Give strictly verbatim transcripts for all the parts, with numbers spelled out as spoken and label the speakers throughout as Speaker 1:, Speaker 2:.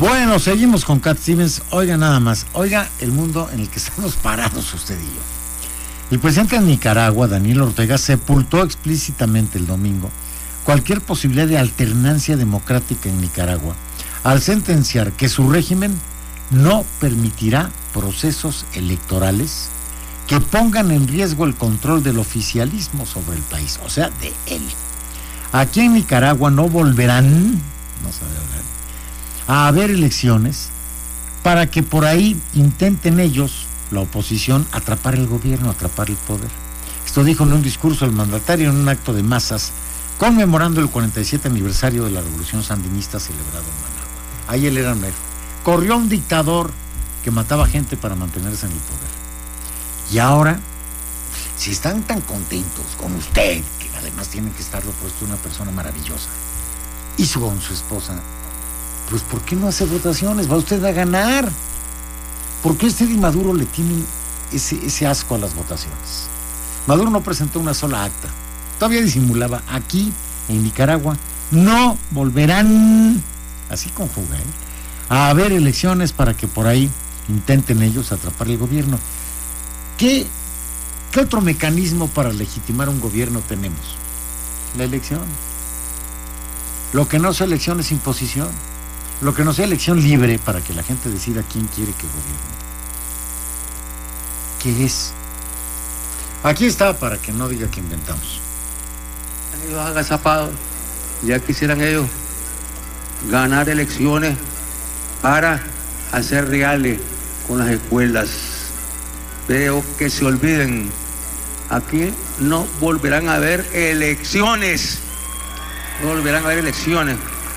Speaker 1: Bueno, seguimos con Cat Stevens. Oiga nada más, oiga el mundo en el que estamos parados usted y yo. El presidente de Nicaragua, Daniel Ortega, sepultó explícitamente el domingo cualquier posibilidad de alternancia democrática en Nicaragua, al sentenciar que su régimen no permitirá procesos electorales que pongan en riesgo el control del oficialismo sobre el país, o sea, de él. Aquí en Nicaragua no volverán, no sabe hablar, a haber elecciones para que por ahí intenten ellos, la oposición, atrapar el gobierno, atrapar el poder. Esto dijo en un discurso el mandatario en un acto de masas conmemorando el cuarenta y siete aniversario de la Revolución Sandinista celebrado en Managua. Ahí él era mero. Corrió un dictador que mataba gente para mantenerse en el poder. Y ahora, si están tan contentos con usted, que además tienen que estarlo puesto una persona maravillosa, y su, con su esposa, pues ¿por qué no hace votaciones? Va usted a ganar. ¿Por qué usted y Maduro le tienen ese, ese asco a las votaciones? Maduro no presentó una sola acta. Todavía disimulaba. Aquí, en Nicaragua, no volverán, así conjuga, ¿eh?, a haber elecciones para que por ahí intenten ellos atrapar el gobierno. ¿Qué, qué otro mecanismo para legitimar un gobierno tenemos? La elección. Lo que no sea elección es imposición. Lo que no sea elección libre para que la gente decida quién quiere que gobierne. ¿Qué es? Aquí está para que no diga que inventamos.
Speaker 2: Ellos agazapados, ya quisieran ellos ganar elecciones para hacer reales con las escuelas. Veo que se olviden, aquí no volverán a haber elecciones, no volverán a haber elecciones.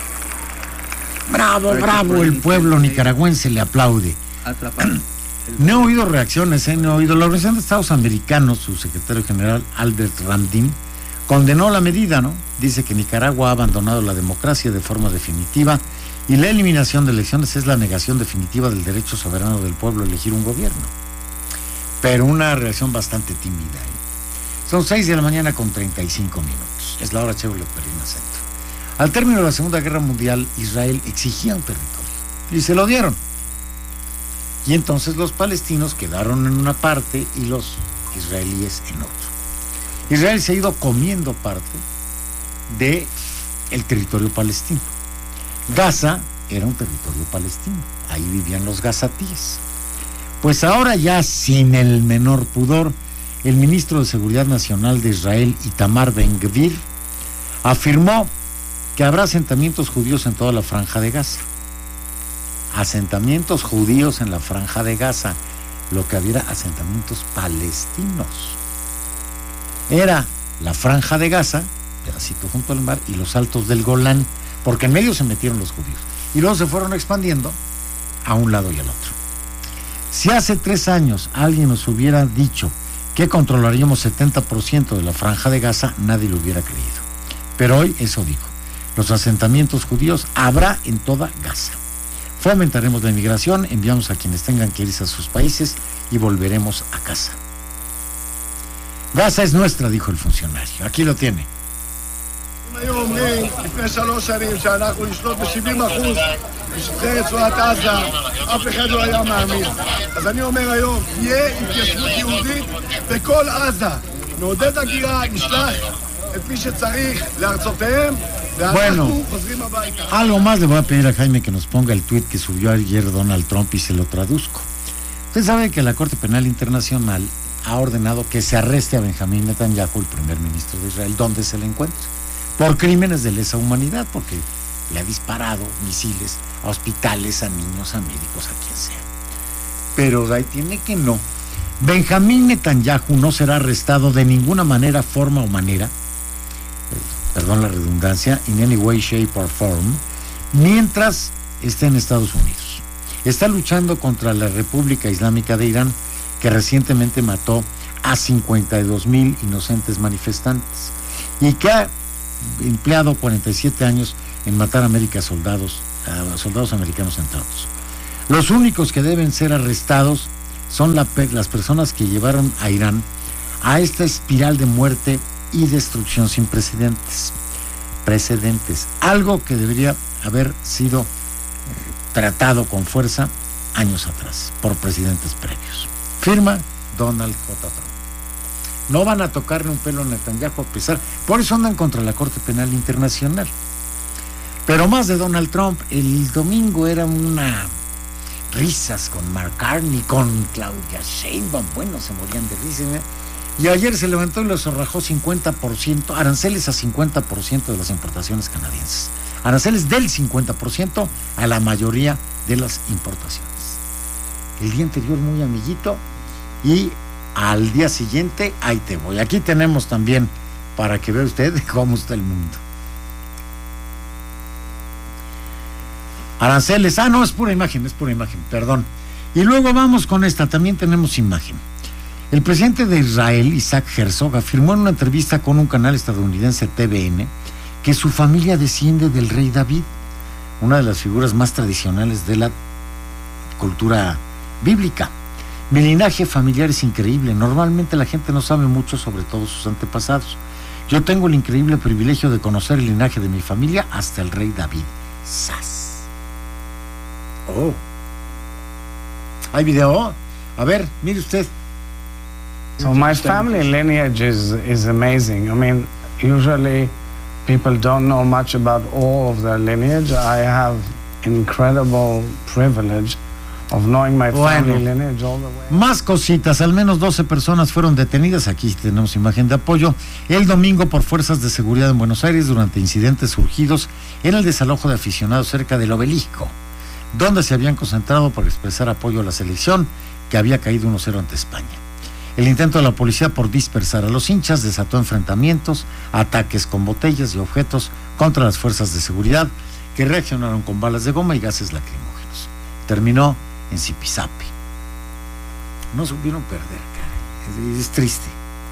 Speaker 1: Bravo, bravo, el pueblo nicaragüense le aplaude. No he oído reacciones, ¿eh? No he oído. La Organización de Estados Americanos, su secretario general Albert Ramdin, condenó la medida, ¿no? Dice que Nicaragua ha abandonado la democracia de forma definitiva y la eliminación de elecciones es la negación definitiva del derecho soberano del pueblo a elegir un gobierno. Pero una reacción bastante tímida, ¿eh? Son seis de la mañana con treinta y cinco minutos. Es la hora Chevrolet Perina Centro. Al término de la Segunda Guerra Mundial, Israel exigía un territorio y se lo dieron. Y entonces los palestinos quedaron en una parte y los israelíes en otro. Israel se ha ido comiendo parte de el territorio palestino. Gaza era un territorio palestino, ahí vivían los gazatíes. Pues ahora ya sin el menor pudor, el ministro de Seguridad Nacional de Israel, Itamar Ben-Gvir, afirmó que habrá asentamientos judíos en toda la Franja de Gaza. Asentamientos judíos en la Franja de Gaza, lo que había asentamientos palestinos. Era la Franja de Gaza, pedacito junto al mar, y los altos del Golán, porque en medio se metieron los judíos. Y luego se fueron expandiendo a un lado y al otro. Si hace tres años alguien nos hubiera dicho que controlaríamos setenta por ciento de la Franja de Gaza, nadie lo hubiera creído. Pero hoy eso dijo. Los asentamientos judíos habrá en toda Gaza. Fomentaremos la inmigración, enviamos a quienes tengan que irse a sus países y volveremos a casa. Gaza es nuestra, dijo el funcionario. Aquí lo tiene. Bueno, algo más le voy a pedir a Jaime que nos ponga el tuit que subió ayer Donald Trump y se lo traduzco. Usted sabe que la Corte Penal Internacional ha ordenado que se arreste a Benjamín Netanyahu, el primer ministro de Israel, donde se le encuentre, por crímenes de lesa humanidad, porque le ha disparado misiles a hospitales, a niños, a médicos, a quien sea. Pero ahí tiene que no. Benjamín Netanyahu no será arrestado de ninguna manera, forma o manera, perdón la redundancia, in any way, shape or form, mientras esté en Estados Unidos. Está luchando contra la República Islámica de Irán, que recientemente mató a cincuenta y dos mil inocentes manifestantes y que ha empleado cuarenta y siete años en matar a América soldados, a soldados americanos entre otros. Los únicos que deben ser arrestados son la, las personas que llevaron a Irán a esta espiral de muerte y destrucción sin precedentes. Precedentes. Algo que debería haber sido eh, tratado con fuerza años atrás por presidentes previos. Firma Donald J. Trump. No van a tocarle un pelo a Netanyahu a pesar, por eso andan contra la Corte Penal Internacional. Pero más de Donald Trump, el domingo era una risas con Mark Carney, con Claudia Sheinbaum, bueno, se morían de risa, ¿eh? Y ayer se levantó y le zorrajó cincuenta por ciento, aranceles a cincuenta por ciento de las importaciones canadienses. Aranceles del cincuenta por ciento a la mayoría de las importaciones. El día anterior muy amiguito y al día siguiente, ahí te voy. Aquí tenemos también, para que vea usted cómo está el mundo. Aranceles, ah, no, es pura imagen, es pura imagen, perdón. Y luego vamos con esta, también tenemos imagen. El presidente de Israel, Isaac Herzog, afirmó en una entrevista con un canal estadounidense T V N que su familia desciende del rey David, una de las figuras más tradicionales de la cultura bíblica. Mi linaje familiar es increíble. Normalmente la gente no sabe mucho sobre todos sus antepasados. Yo tengo el increíble privilegio de conocer el linaje de mi familia hasta el rey David. ¡Sas! Oh. ¿Hay video? A ver, mire usted.
Speaker 3: So my family lineage is, is amazing. I mean, usually people don't know much about all of their lineage. I have incredible privilege of knowing my family bueno, lineage all the way.
Speaker 1: Más cositas, al menos doce personas fueron detenidas, aquí tenemos imagen de apoyo, el domingo por fuerzas de seguridad en Buenos Aires durante incidentes surgidos en el desalojo de aficionados cerca del Obelisco, donde se habían concentrado para expresar apoyo a la selección que había caído uno cero ante España. El intento de la policía por dispersar a los hinchas desató enfrentamientos, ataques con botellas y objetos contra las fuerzas de seguridad que reaccionaron con balas de goma y gases lacrimógenos. Terminó en Zipizape. No supieron perder, caray. Es, es triste.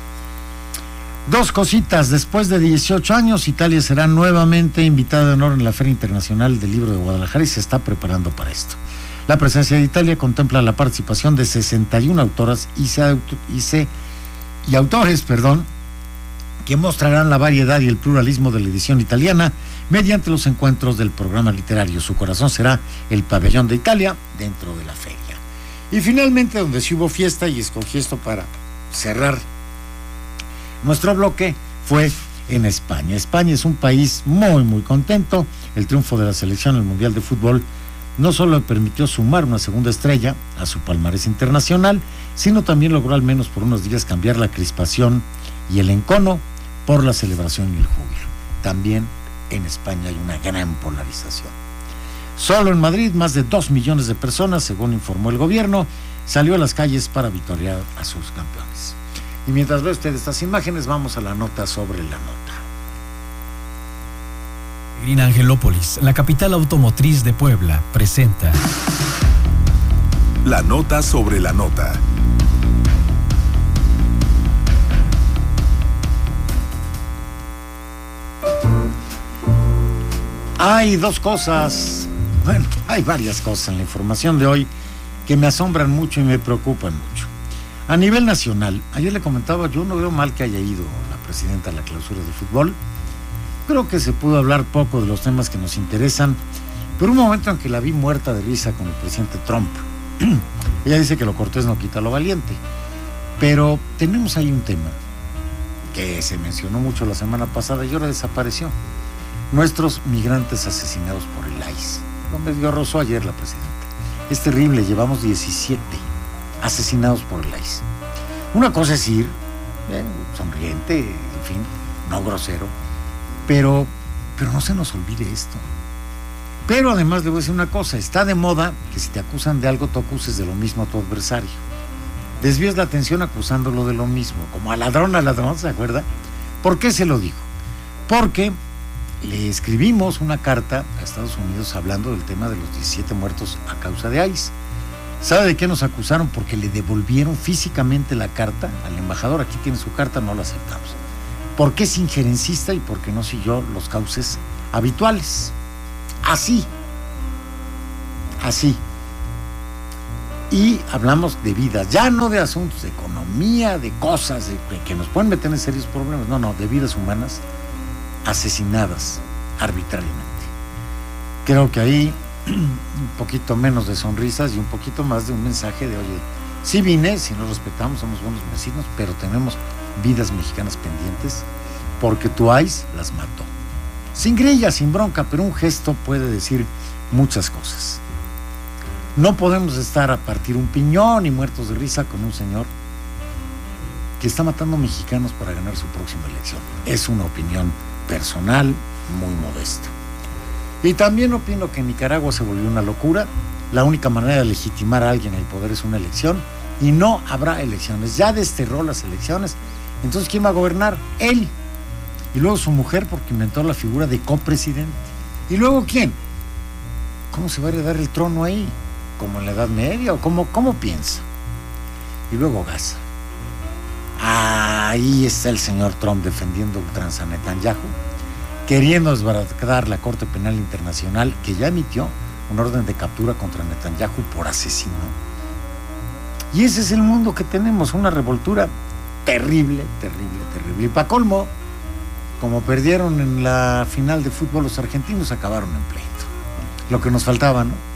Speaker 1: Dos cositas. Después de dieciocho años, Italia será nuevamente invitada de honor en la Feria Internacional del Libro de Guadalajara y se está preparando para esto. La presencia de Italia contempla la participación de sesenta y una autoras y, se, y, se, y autores, perdón, que mostrarán la variedad y el pluralismo de la edición italiana mediante los encuentros del programa literario. Su corazón será el pabellón de Italia dentro de la feria. Y finalmente, donde sí hubo fiesta, y escogí esto para cerrar nuestro bloque, fue en España. España es un país muy, muy contento. El triunfo de la selección en el Mundial de Fútbol no solo le permitió sumar una segunda estrella a su palmarés internacional, sino también logró al menos por unos días cambiar la crispación y el encono por la celebración y el júbilo. También en España hay una gran polarización. Solo en Madrid más de dos millones de personas, según informó el gobierno, salió a las calles para victoriar a sus campeones. Y mientras ve usted estas imágenes, vamos a la nota sobre la nota.
Speaker 4: En Angelópolis, la capital automotriz de Puebla, presenta
Speaker 5: la nota sobre la nota.
Speaker 1: Hay dos cosas, bueno, hay varias cosas en la información de hoy que me asombran mucho y me preocupan mucho. A nivel nacional, ayer le comentaba, yo no veo mal que haya ido la presidenta a la clausura de fútbol. Creo que se pudo hablar poco de los temas que nos interesan, pero un momento en que la vi muerta de risa con el presidente Trump. Ella dice que lo cortés no quita lo valiente, pero tenemos ahí un tema que se mencionó mucho la semana pasada y ahora desapareció. Nuestros migrantes asesinados por el I C E. Lo medio rozó ayer la presidenta. Es terrible, llevamos diecisiete asesinados por el I C E. Una cosa es ir, eh, sonriente, en fin, no grosero, pero, pero no se nos olvide esto. Pero además le voy a decir una cosa, está de moda que si te acusan de algo, tú acuses de lo mismo a tu adversario. Desvías la atención acusándolo de lo mismo, como a ladrón a ladrón, ¿se acuerda? ¿Por qué se lo digo? Porque le escribimos una carta a Estados Unidos hablando del tema de los diecisiete muertos a causa de I C E. ¿Sabe de qué nos acusaron? Porque le devolvieron físicamente la carta al embajador. Aquí tiene su carta, no la aceptamos. Porque es injerencista y porque no siguió los cauces habituales. Así. Así. Y hablamos de vidas, ya no de asuntos de economía, de cosas de, que nos pueden meter en serios problemas. No, no, de vidas humanas asesinadas arbitrariamente. Creo que ahí un poquito menos de sonrisas y un poquito más de un mensaje de, oye, sí vine, si nos respetamos, somos buenos vecinos, pero tenemos vidas mexicanas pendientes porque tu ICE las mató. Sin grilla, sin bronca, pero un gesto puede decir muchas cosas. No podemos estar a partir un piñón y muertos de risa con un señor que está matando mexicanos para ganar su próxima elección. Es una opinión personal muy modesta. Y también opino que en Nicaragua se volvió una locura. La única manera de legitimar a alguien en el poder es una elección y no habrá elecciones. Ya desterró las elecciones. Entonces, ¿quién va a gobernar? Él. Y luego su mujer, porque inventó la figura de copresidente. ¿Y luego quién? ¿Cómo se va a heredar el trono ahí? ¿Como en la Edad Media? ¿O cómo, cómo piensa? Y luego Gaza. Ahí está el señor Trump defendiendo ultranza a Netanyahu, queriendo desbaratar la Corte Penal Internacional, que ya emitió un orden de captura contra Netanyahu por asesino. Y ese es el mundo que tenemos, una revoltura terrible, terrible, terrible. Y para colmo, como perdieron en la final de fútbol los argentinos, acabaron en pleito. Lo que nos faltaba, ¿no?